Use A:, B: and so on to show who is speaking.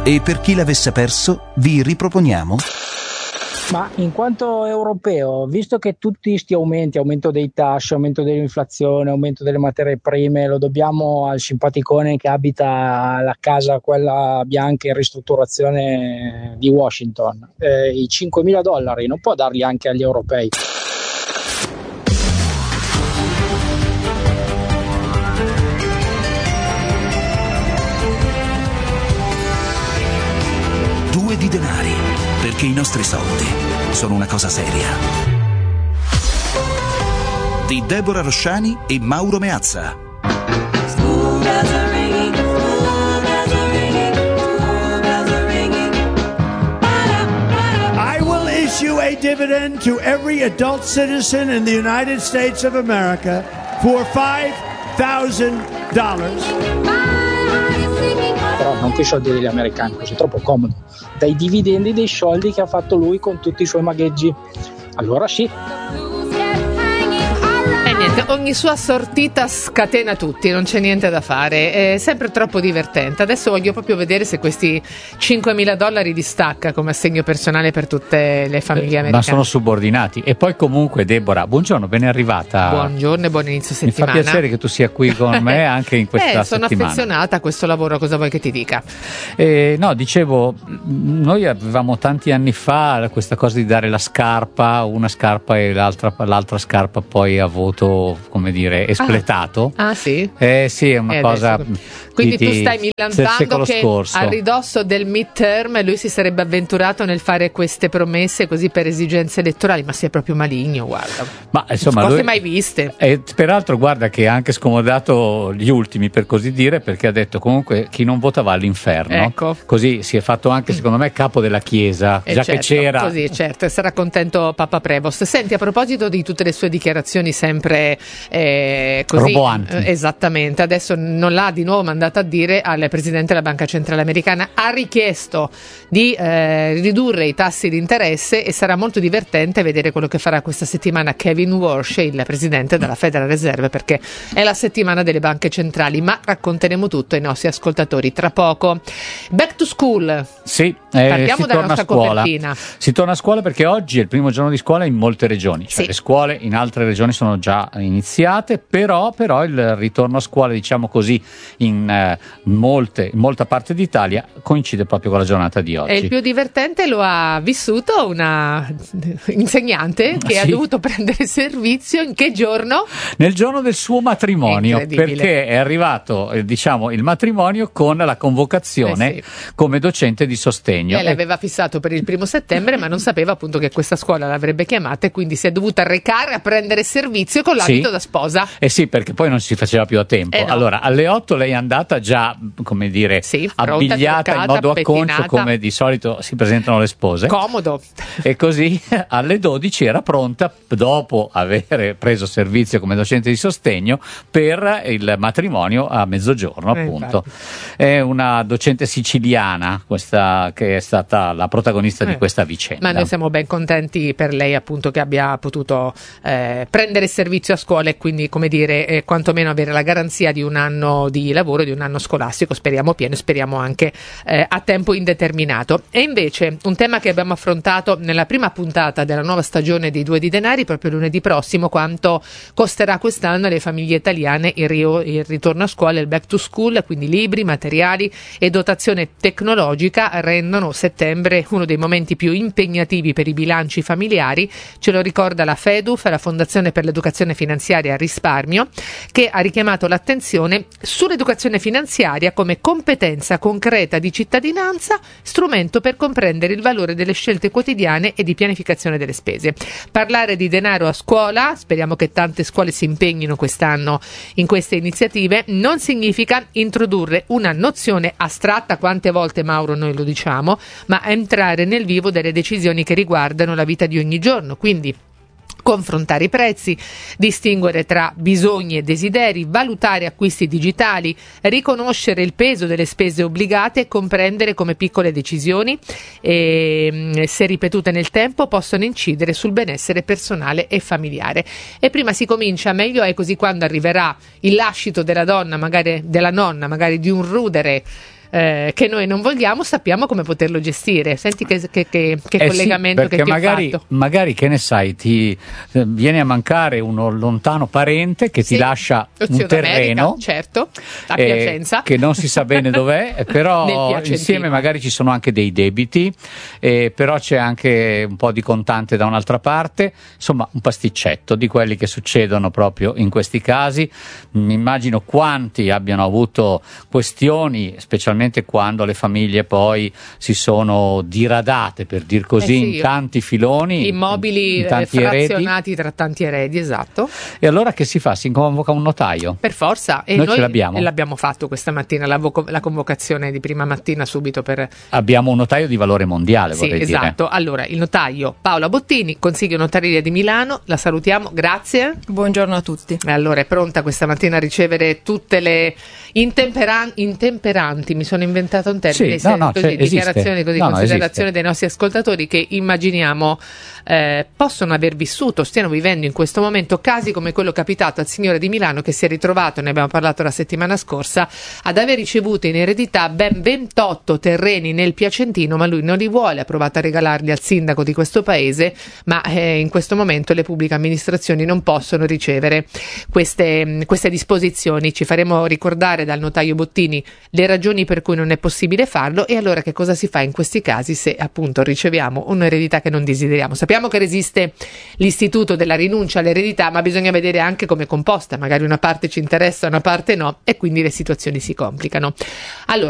A: E per chi l'avesse perso, vi riproponiamo...
B: Ma in quanto europeo, visto che tutti questi aumenti, aumento dei tasse, aumento dell'inflazione, aumento delle materie prime, lo dobbiamo al simpaticone che abita la casa, quella bianca in ristrutturazione di Washington, i $5.000 non può darli anche agli europei?
A: Due di denari, perché i nostri soldi sono una cosa seria. Di Deborah Rosciani e Mauro Meazza.
C: I will issue a dividend to every adult citizen in the United States of America for $5,000.
B: Però non con i soldi degli americani, così è troppo comodo, dai dividendi dei soldi che ha fatto lui con tutti i suoi magheggi. Allora sì.
D: Niente, ogni sua sortita scatena tutti, non c'è niente da fare, è sempre troppo divertente. Adesso voglio proprio vedere se questi $5.000 di stacca come assegno personale per tutte le famiglie americane.
E: Ma sono subordinati. E poi comunque Deborah, buongiorno, ben arrivata.
D: Buongione e buon inizio settimana.
E: Mi fa piacere che tu sia qui con me anche in questa
D: sono
E: settimana.
D: Sono affezionata a questo lavoro, cosa vuoi che ti dica?
E: No, dicevo, noi avevamo tanti anni fa questa cosa di dare la scarpa, una scarpa e l'altra scarpa poi a voto, come dire, espletato.
D: Ah sì?
E: Sì, è una cosa
D: adesso... Quindi tu stai milantando che
E: scorso,
D: a ridosso del midterm lui si sarebbe avventurato nel fare queste promesse così per esigenze elettorali, ma sei proprio maligno, guarda.
E: Ma insomma,
D: non si mai viste.
E: E peraltro guarda che ha anche scomodato gli ultimi, per così dire, perché ha detto comunque chi non vota va all'inferno.
D: Ecco.
E: Così si è fatto anche secondo me capo della Chiesa, già
D: certo,
E: che c'era.
D: Così, certo, e sarà contento Papa Prevost. Senti, a proposito di tutte le sue dichiarazioni sempre così
E: roboanti.
D: Esattamente, adesso non l'ha di nuovo mandata a dire al presidente della Banca Centrale Americana, ha richiesto di ridurre i tassi di interesse e sarà molto divertente vedere quello che farà questa settimana Kevin Warsh, il presidente della Federal Reserve, perché è la settimana delle banche centrali, ma racconteremo tutto ai nostri ascoltatori tra poco. Back to school.
E: Sì,
D: partiamo dalla nostra copertina.
E: Si torna a scuola perché oggi è il primo giorno di scuola in molte regioni, cioè
D: sì.
E: Le scuole in altre regioni sono già iniziate, però il ritorno a scuola, diciamo così, in molta parte d'Italia coincide proprio con la giornata di oggi.
D: E il più divertente lo ha vissuto una insegnante che ha dovuto prendere servizio in che giorno?
E: Nel giorno del suo matrimonio, perché è arrivato il matrimonio con la convocazione come docente di sostegno.
D: Lei l'aveva fissato per il 1° settembre, ma non sapeva appunto che questa scuola l'avrebbe chiamata e quindi si è dovuta recare a prendere servizio con l'abito da sposa.
E: Sì, perché poi non si faceva più a tempo.
D: No.
E: Allora, alle 8 lei è andata già, come dire, abbigliata in modo acconcio, come di solito si presentano le spose.
D: Comodo.
E: E così alle 12 era pronta, dopo aver preso servizio come docente di sostegno, per il matrimonio a mezzogiorno, appunto. È una docente siciliana, questa, che è stata la protagonista di questa vicenda.
D: Ma noi siamo ben contenti per lei, appunto, che abbia potuto prendere servizio a scuola e quindi, come dire, quantomeno avere la garanzia di un anno di lavoro, di un anno scolastico, speriamo pieno, speriamo anche a tempo indeterminato. E invece un tema che abbiamo affrontato nella prima puntata della nuova stagione di Due di Denari, proprio lunedì prossimo, quanto costerà quest'anno alle famiglie italiane il ritorno a scuola, il back to school, quindi libri, materiali e dotazione tecnologica rendono settembre uno dei momenti più impegnativi per i bilanci familiari. Ce lo ricorda la FEDUF, la Fondazione per l'Educazione Finanziaria e Risparmio, che ha richiamato l'attenzione sull'educazione finanziaria come competenza concreta di cittadinanza, strumento per comprendere il valore delle scelte quotidiane e di pianificazione delle spese. Parlare di denaro a scuola, speriamo che tante scuole si impegnino quest'anno in queste iniziative, non significa introdurre una nozione astratta, quante volte, Mauro, noi lo diciamo, ma entrare nel vivo delle decisioni che riguardano la vita di ogni giorno, quindi confrontare i prezzi, distinguere tra bisogni e desideri, valutare acquisti digitali, riconoscere il peso delle spese obbligate e comprendere come piccole decisioni, se ripetute nel tempo, possono incidere sul benessere personale e familiare. E prima si comincia meglio è, così quando arriverà il lascito della donna, magari della nonna, magari di un rudere che noi non vogliamo, sappiamo come poterlo gestire. Senti che collegamento
E: sì,
D: che ti
E: magari,
D: ho fatto.
E: magari, che ne sai, ti viene a mancare uno lontano parente che ti lascia un terreno,
D: certo, a Piacenza,
E: che non si sa bene dov'è, però insieme magari ci sono anche dei debiti, però c'è anche un po' di contante da un'altra parte, insomma un pasticcetto di quelli che succedono proprio in questi casi. Mi immagino quanti abbiano avuto questioni, specialmente quando le famiglie poi si sono diradate, per dir così, in tanti filoni,
D: immobili
E: in tanti
D: frazionati tra tanti eredi, esatto.
E: E allora che si fa? Si convoca un notaio?
D: Per forza. E
E: noi ce l'abbiamo.
D: E l'abbiamo fatto questa mattina, la convocazione di prima mattina subito per...
E: Abbiamo un notaio di valore mondiale, vorrei dire.
D: Esatto. Allora, il notaio Paola Bottini, Consiglio Notarile di Milano, la salutiamo, grazie.
F: Buongiorno a tutti.
D: Allora, è pronta questa mattina a ricevere tutte le intemperanti, mi sono inventato un termine, dichiarazioni, considerazioni dei nostri ascoltatori che immaginiamo possono aver vissuto, stiano vivendo in questo momento casi come quello capitato al signore di Milano, che si è ritrovato, ne abbiamo parlato la settimana scorsa, ad aver ricevuto in eredità ben 28 terreni nel Piacentino, ma lui non li vuole, ha provato a regalarli al sindaco di questo paese, ma in questo momento le pubbliche amministrazioni non possono ricevere queste disposizioni. Ci faremo ricordare dal notaio Bottini le ragioni per cui non è possibile farlo, e allora che cosa si fa in questi casi se appunto riceviamo un'eredità che non desideriamo. Sappiamo che resiste l'istituto della rinuncia all'eredità, ma bisogna vedere anche come è composta, magari una parte ci interessa, una parte no, e quindi le situazioni si complicano. Allora,